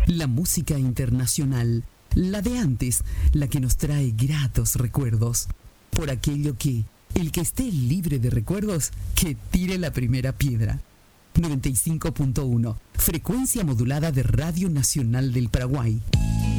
La música internacional, la de antes, la que nos trae gratos recuerdos. Por aquello que, el que esté libre de recuerdos, que tire la primera piedra. 95.1, frecuencia modulada de Radio Nacional del Paraguay.